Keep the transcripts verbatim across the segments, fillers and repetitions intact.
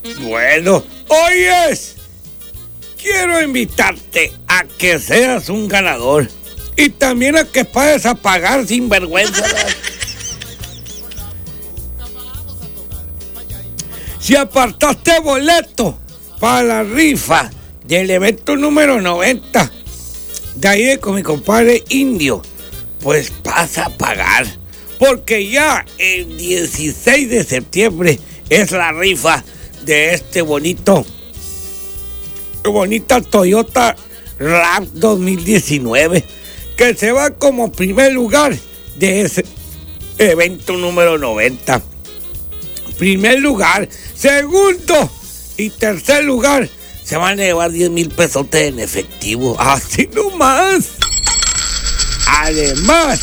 Bueno, oyes, quiero invitarte a que seas un ganador y también a que pagues a pagar sin vergüenza. Si apartaste boleto para la rifa del evento número noventa de ahí con mi compadre Indio, pues pasa a pagar, porque ya el dieciséis de septiembre es la rifa de este bonito, bonita Toyota RAV dos mil diecinueve, que se va como primer lugar de ese evento número noventa. Primer lugar, segundo y tercer lugar se van a llevar diez mil pesotes en efectivo, así nomás. Además,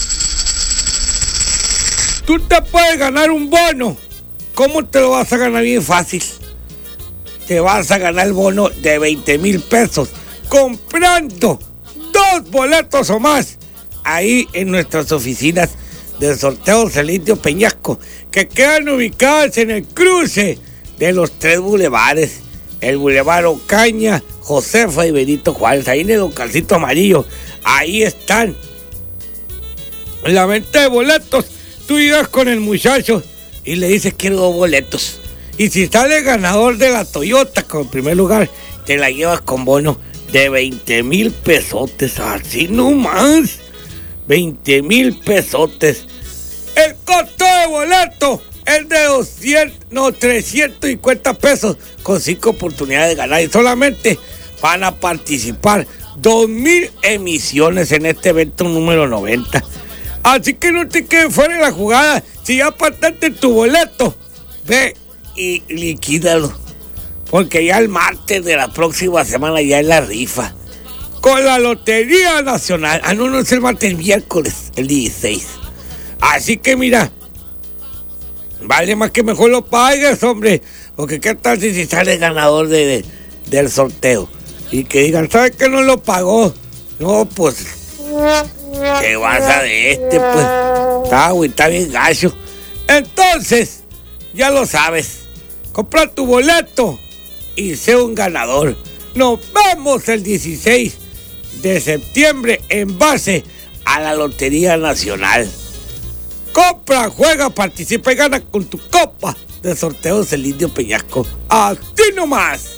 tú te puedes ganar un bono. ¿Cómo te lo vas a ganar? Bien fácil. Te vas a ganar el bono de veinte mil pesos comprando dos boletos o más ahí en nuestras oficinas del sorteo El Indio Peñasco, que quedan ubicadas en el cruce de los tres bulevares, el Boulevard Ocaña, Josefa y Benito Juárez, ahí en el localcito amarillo. Ahí están la venta de boletos. Tú llegas con el muchacho y le dices quiero dos boletos, y si sale ganador de la Toyota con primer lugar, te la llevas con bono de veinte mil pesotes, así nomás. veinte mil pesotes. El costo de boleto es de doscientos, no, trescientos cincuenta pesos, con cinco oportunidades de ganar, y solamente van a participar dos mil emisiones en este evento número noventa. Así que no te quedes fuera de la jugada. Si ya apartaste tu boleto, ve y liquídalo, porque ya el martes de la próxima semana ya es la rifa con la Lotería Nacional. Ah, no, no es el martes, el miércoles, el dieciséis. Así que mira, vale más que mejor lo pagues, hombre, porque qué tal si, si sale ganador de, de, del sorteo y que digan, ¿sabes que no lo pagó? No, pues, ¿qué vas a de este? Pues, está, güey, está bien gacho. Entonces, ya lo sabes, compra tu boleto y sé un ganador. Nos vemos el dieciséis de septiembre en base a la Lotería Nacional. Compra, juega, participa y gana con tu copa de sorteos El Indio Peñasco. Así nomás.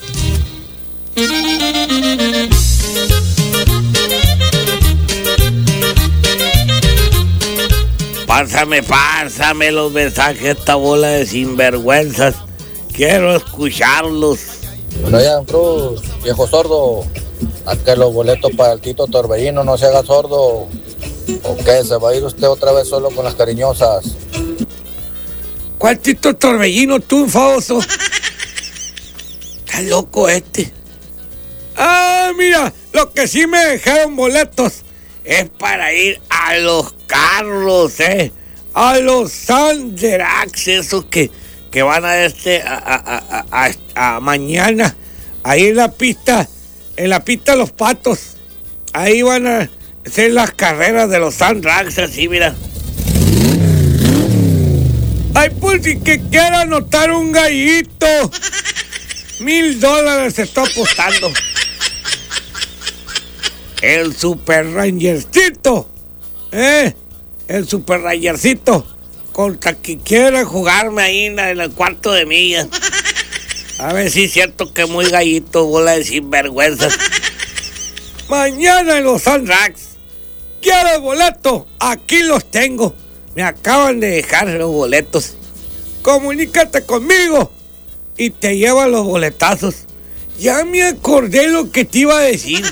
Pásame, pásame los mensajes, esta bola de sinvergüenzas. Quiero escucharlos. Bueno, ya, Cruz, viejo sordo, a que los boletos para el Tito Torbellino no se haga sordo. ¿O qué? ¿Se va a ir usted otra vez solo con las cariñosas? ¿Cuál Tito Torbellino, tú, famoso? Está loco este. Ah, mira, lo que sí me dejaron boletos es para ir a los carros, eh. A los Sanderax, esos que, que van a este, a, a, a, a, a mañana, ahí en la pista, en la pista Los Patos. Ahí van a hacer las carreras de los Sanderax, así, mira. Ay, pues si que quiera anotar un gallito, mil dólares se está apostando. El Super Rangercito, eh, el Super Rangercito, contra que quiera jugarme ahí en el cuarto de millas. A ver si es cierto que muy gallito, bola de sinvergüenzas. Mañana en los Sanderax. ¿Quieres boleto? Aquí los tengo. Me acaban de dejar los boletos. Comunícate conmigo y te llevan los boletazos. Ya me acordé lo que te iba a decir.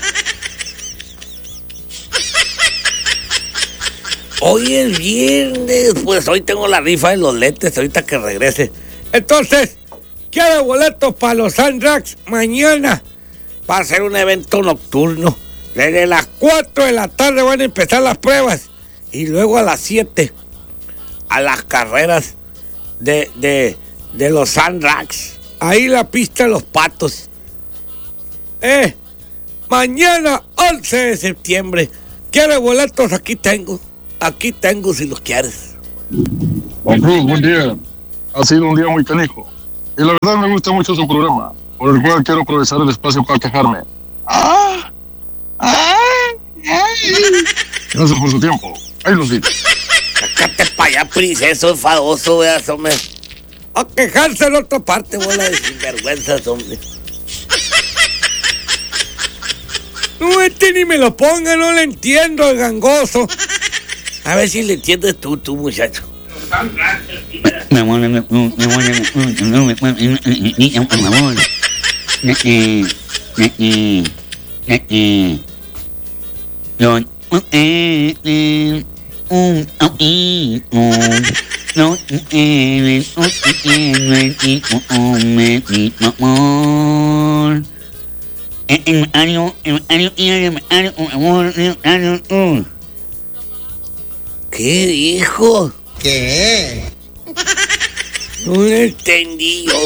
Hoy es viernes, pues hoy tengo la rifa de los lentes, ahorita que regrese. Entonces, ¿quieres boletos para los Sanderax? Mañana va a ser un evento nocturno. Desde las cuatro de la tarde van a empezar las pruebas y luego a las siete a las carreras de, de, de los Sanderax. Ahí la pista de Los Patos. Eh, mañana once de septiembre. ¿Quieres boletos? Aquí tengo. Aquí tengo si los quieres. Juan Cruz, buen día. Ha sido un día muy canijo. Y la verdad me gusta mucho su programa, por el cual quiero aprovechar el espacio para quejarme. ¡Ah! ¡Ah! Gracias por su tiempo. Ahí los digo. Sácate para allá, princeso enfadoso, veas, hombre. A quejarse en otra parte, bola de sinvergüenzas, hombre. No, este ni me lo ponga, no le entiendo, el gangoso. A ver si le entiendes tú, tú, muchacho. Mi amor, mi amor, mi amor, mi amor. Yo, eh, eh, un, oh, y, oh, no, eh, oh, eh, eh, oh, me, mi amor. El año, el año, el año, amor, el año, oh. ¿Qué dijo? ¿Qué? No entendí yo.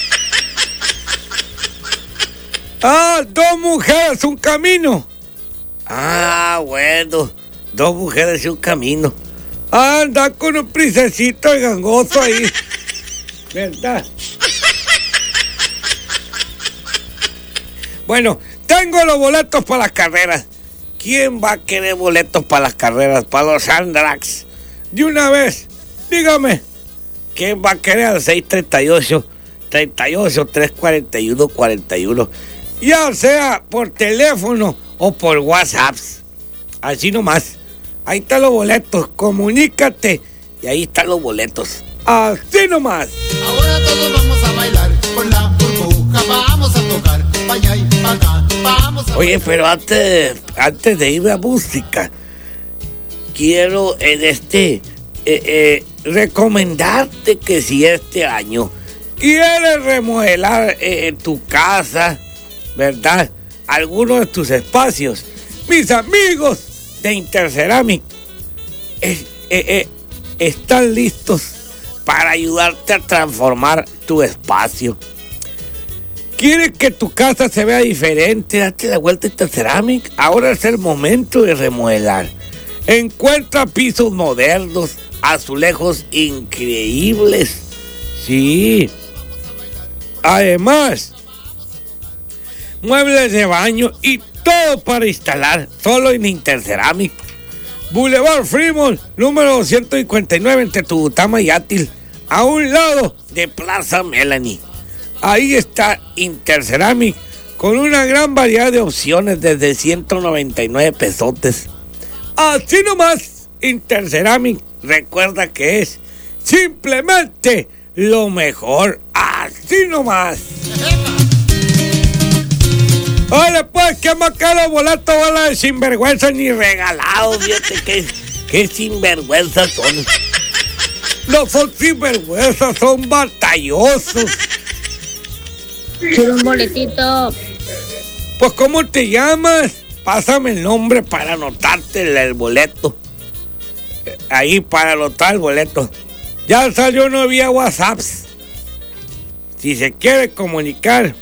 Ah, dos mujeres, un camino. Ah, bueno, dos mujeres y un camino. Anda con un princesito de gangoso ahí. ¿Verdad? Bueno, tengo los boletos para las carreras. ¿Quién va a querer boletos para las carreras? Para los Andrax. De una vez, dígame. ¿Quién va a querer al seis treinta y ocho, treinta y ocho, tres cuarenta y uno, cuarenta y uno? Ya sea por teléfono o por WhatsApp. Así nomás. Ahí están los boletos. Comunícate. Y ahí están los boletos. Así nomás. Ahora todos vamos a bailar con la burbuja. Vamos a tocar pa' allá y pa' acá. Vamos a Oye, pero antes, antes de ir a música, quiero en este eh, eh, recomendarte que si este año quieres remodelar eh, tu casa, ¿verdad? Algunos de tus espacios. Mis amigos de Interceramic eh, eh, eh, están listos para ayudarte a transformar tu espacio. ¿Quieres que tu casa se vea diferente? Date la vuelta a Interceramic. Ahora es el momento de remodelar. Encuentra pisos modernos, azulejos increíbles. Sí. Además, muebles de baño y todo para instalar solo en Interceramic. Boulevard Fremont, número doscientos cincuenta y nueve entre Tubutama y Átil, a un lado de Plaza Melanie. Ahí está Interceramic con una gran variedad de opciones desde ciento noventa y nueve pesotes. Así nomás, Interceramic, recuerda que es simplemente lo mejor. Así nomás. Oye, pues, qué más caro boleto, bola de sinvergüenza ni regalado, fíjate que, que sinvergüenzas son. No son sinvergüenzas, son batallosos. Quiero un boletito. Pues, ¿cómo te llamas? Pásame el nombre para anotarte el, el boleto. Ahí, para anotar el boleto. Ya salió no vía WhatsApp. Si se quiere comunicar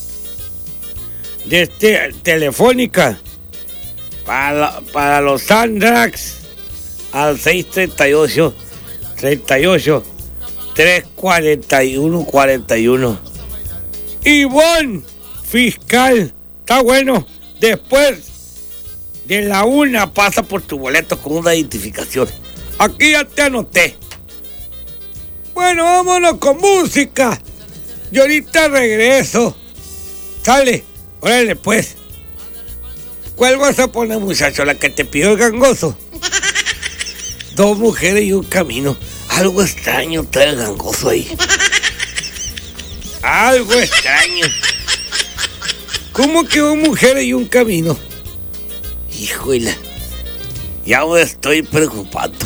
desde Telefónica para, para los Andrax al seis treinta y ocho, treinta y ocho, tres cuarenta y uno, cuarenta y uno. Ivonne, fiscal, está bueno. Después de la una pasa por tu boleto con una identificación. Aquí ya te anoté. Bueno, vámonos con música. Y ahorita regreso. Sale, órale pues. ¿Cuál vas a poner, muchacho? ¿La que te pidió el gangoso? Dos mujeres y un camino. Algo extraño trae el gangoso ahí. Algo extraño. ¿Cómo que dos mujeres y un camino? Híjole, ya me estoy preocupando.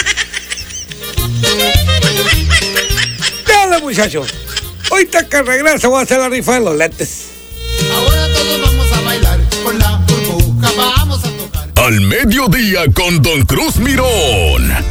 Dale, muchacho. Ahorita que regreso voy a hacer la rifa de los lentes. Ahora todos vamos a bailar con la burbuja. Vamos a tocar Al mediodía con Don Cruz Mirón.